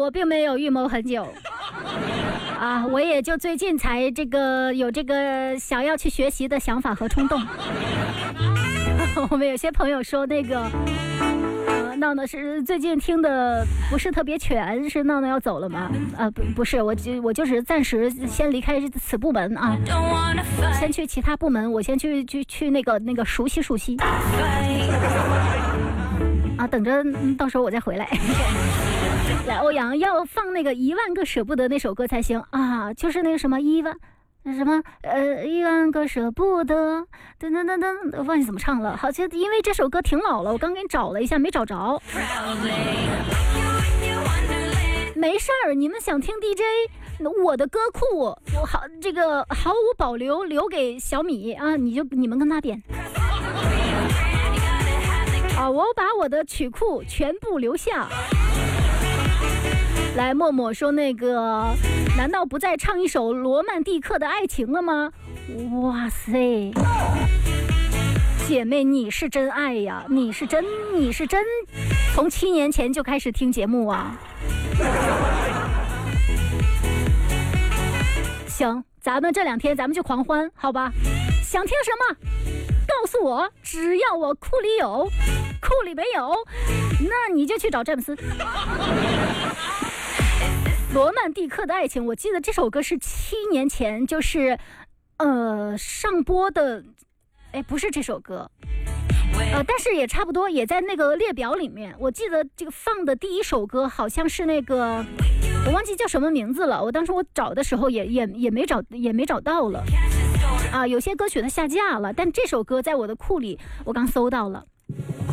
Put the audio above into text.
我并没有预谋很久啊，我也就最近才有这个想要去学习的想法和冲动。我们有些朋友说闹闹是最近听的不是特别全，是闹闹要走了吗？不是，我就是暂时先离开此部门啊，先去其他部门，我先去那个熟悉啊，等着到时候我再回来。来，欧阳要放那个1万个舍不得那首歌才行啊，就是那个什么1万个舍不得，噔噔噔噔，忘记怎么唱了。好像因为这首歌挺老了，我刚给你找了一下，没找着。没事儿，你们想听 DJ， 我的歌库我毫无保留留给小米啊，你们跟他点。啊，我把我的曲库全部留下。来，默默说难道不再唱一首罗曼蒂克的爱情了吗？哇塞，姐妹你是真爱呀，你是真从7年前就开始听节目啊。行，咱们这2天咱们就狂欢好吧，想听什么告诉我，只要我库里有，库里没有那你就去找詹姆斯。罗曼蒂克的爱情，我记得这首歌是7年前就是上播的，不是这首歌，但是也差不多，也在那个列表里面。我记得这个放的第一首歌好像是我忘记叫什么名字了，我当时我找的时候也没找到了啊，有些歌曲它下架了，但这首歌在我的库里我刚搜到了。